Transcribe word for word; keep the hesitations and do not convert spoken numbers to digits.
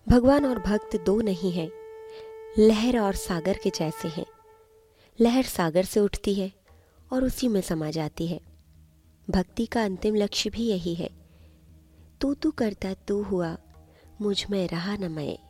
भगवान और भक्त दो नहीं हैं, लहर और सागर के जैसे हैं। लहर सागर से उठती है और उसी में समा जाती है। भक्ति का अंतिम लक्ष्य भी यही है। तू तू करता तू हुआ, मुझ में रहा न मैं।